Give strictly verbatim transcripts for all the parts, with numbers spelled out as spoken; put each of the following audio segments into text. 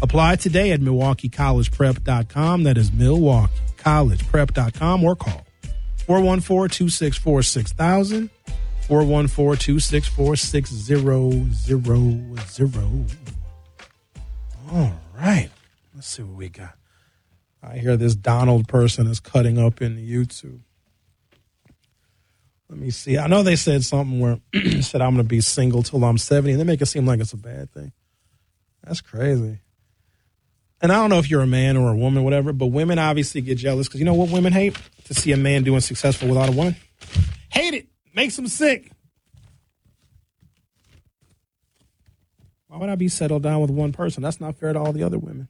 Apply today at Milwaukee College Prep dot com. That is Milwaukee College Prep dot com, or call four one four, two six four, six thousand, four one four, two six four, six zero zero zero. All right. Let's see what we got. I hear this Donald person is cutting up in YouTube. Let me see. I know they said something where said I'm going to be single till I'm seventy, and they make it seem like it's a bad thing. That's crazy. And I don't know if you're a man or a woman, whatever, but women obviously get jealous because you know what women hate? To see a man doing successful without a woman. Hate it. Makes them sick. Why would I be settled down with one person? That's not fair to all the other women.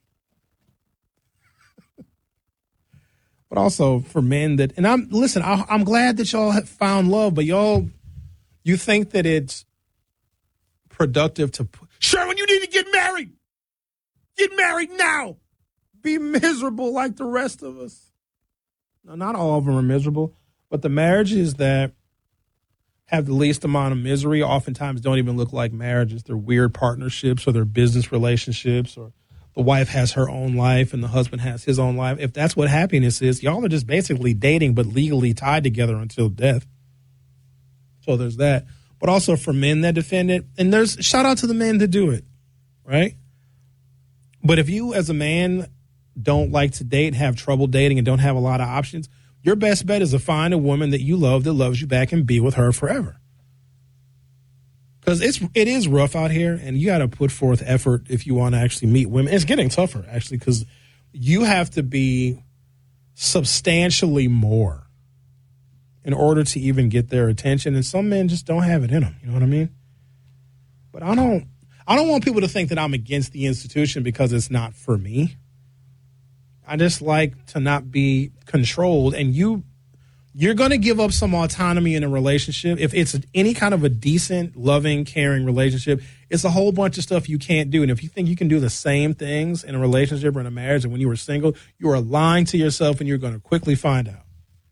But also for men that, and I'm, listen, I, I'm glad that y'all have found love, but y'all, you think that it's productive to, Sherwin, you need to get married. Get married now. Be miserable like the rest of us. No, not all of them are miserable, but the marriages that have the least amount of misery oftentimes don't even look like marriages. They're weird partnerships, or they're business relationships, or the wife has her own life and the husband has his own life. If that's what happiness is, y'all are just basically dating but legally tied together until death. So there's that. But also for men that defend it, and there's shout out to the men that do it, right? But if you as a man don't like to date, have trouble dating, and don't have a lot of options, your best bet is to find a woman that you love that loves you back and be with her forever. Because it's it is rough out here, and you got to put forth effort if you want to actually meet women. It's getting tougher, actually, because you have to be substantially more in order to even get their attention, and some men just don't have it in them. You know what I mean? But I don't. I don't want people to think that I'm against the institution because it's not for me. I just like to not be controlled, and you, you're going to give up some autonomy in a relationship. If it's any kind of a decent, loving, caring relationship, it's a whole bunch of stuff you can't do. And if you think you can do the same things in a relationship or in a marriage and when you were single, you are lying to yourself, and you're going to quickly find out.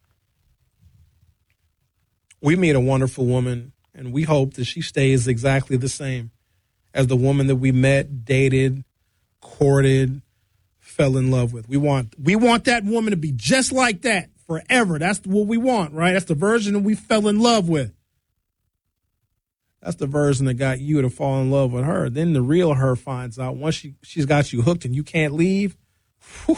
We meet a wonderful woman, and we hope that she stays exactly the same as the woman that we met, dated, courted, fell in love with. We want we want that woman to be just like that forever. That's what we want, right? That's the version that we fell in love with. That's the version that got you to fall in love with her. Then the real her finds out once she, she's got you hooked and you can't leave. Whew.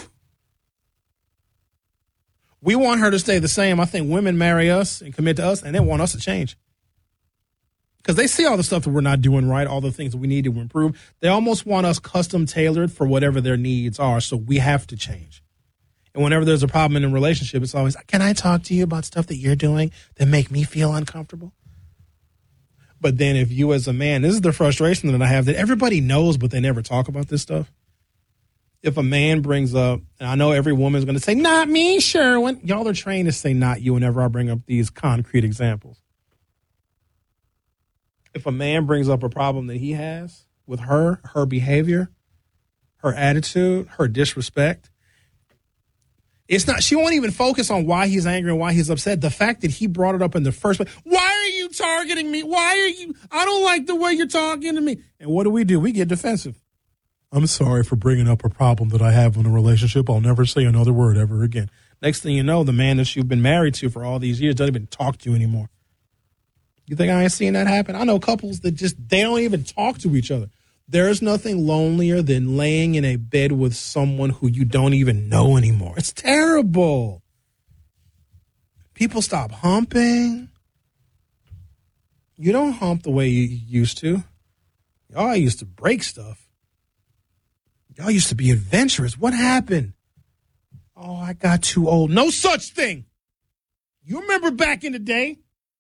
We want her to stay the same. I think women marry us and commit to us, and they want us to change. Because they see all the stuff that we're not doing right, all the things that we need to improve. They almost want us custom tailored for whatever their needs are, so we have to change. And whenever there's a problem in a relationship, it's always, can I talk to you about stuff that you're doing that make me feel uncomfortable? But then if you as a man, this is the frustration that I have, that everybody knows, but they never talk about this stuff. If a man brings up, and I know every woman's going to say, not me, Sherwin. Y'all are trained to say not you whenever I bring up these concrete examples. If a man brings up a problem that he has with her, her behavior, her attitude, her disrespect, it's not, she won't even focus on why he's angry and why he's upset. The fact that he brought it up in the first place. Why are you targeting me? Why are you, I don't like the way you're talking to me. And what do we do? We get defensive. I'm sorry for bringing up a problem that I have in a relationship. I'll never say another word ever again. Next thing you know, the man that you've been married to for all these years doesn't even talk to you anymore. You think I ain't seen that happen? I know couples that just, they don't even talk to each other. There's nothing lonelier than laying in a bed with someone who you don't even know anymore. It's terrible. People stop humping. You don't hump the way you used to. Y'all used to break stuff. Y'all used to be adventurous. What happened? Oh, I got too old. No such thing. You remember back in the day?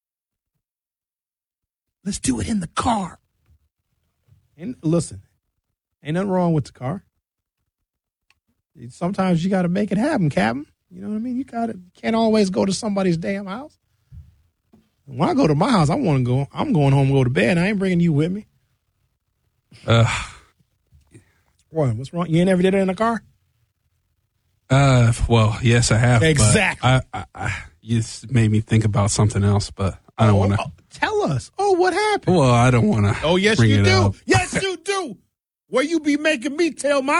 Let's do it in the car. And listen, ain't nothing wrong with the car. Sometimes you got to make it happen, Captain. You know what I mean? You got to can't always go to somebody's damn house. When I go to my house, I want to go. I'm going home and go to bed. I ain't bringing you with me. Uh, what? What's wrong? You ain't ever did it in a car? Uh, well, yes, I have. Exactly. But I, I, I, you just made me think about something else, but I don't oh, want to. Oh, tell us. Oh, what happened? Well, I don't want to. Oh, yes, bring you it do. up. Yes, you do. Where you be making me tell my